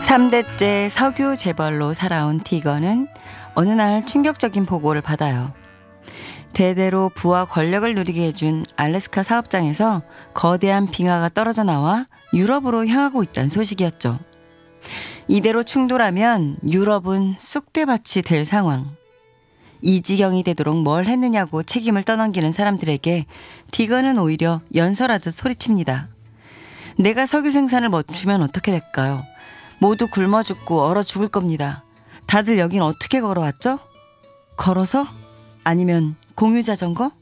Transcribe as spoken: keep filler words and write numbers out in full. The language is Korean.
삼 대째 석유 재벌로 살아온 티거는 어느 날 충격적인 보고를 받아요. 대대로 부와 권력을 누리게 해준 알래스카 사업장에서 거대한 빙하가 떨어져 나와 유럽으로 향하고 있다는 소식이었죠. 이대로 충돌하면 유럽은 쑥대밭이 될 상황. 이 지경이 되도록 뭘 했느냐고 책임을 떠넘기는 사람들에게 티거는 오히려 연설하듯 소리칩니다. 내가 석유 생산을 멈추면 어떻게 될까요? 모두 굶어 죽고 얼어 죽을 겁니다. 다들 여긴 어떻게 걸어왔죠? 걸어서? 아니면 공유자전거?